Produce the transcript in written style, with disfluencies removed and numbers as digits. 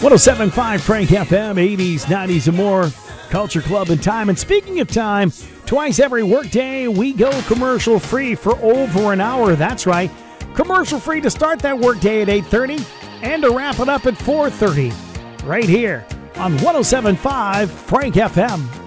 107.5 Frank FM, 80s, 90s, and more. Culture Club and Time. And speaking of time, twice every workday, we go commercial free for over an hour. That's right. Commercial free to start that workday at 8:30 and to wrap it up at 4:30. Right here on 107.5 Frank FM.